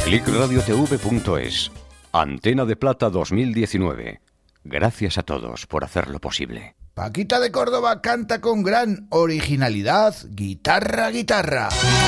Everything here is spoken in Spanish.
Clickradiotv.es. Antena de Plata 2019. Gracias a todos por hacerlo posible. Paquita de Córdoba canta con gran originalidad guitarra, guitarra.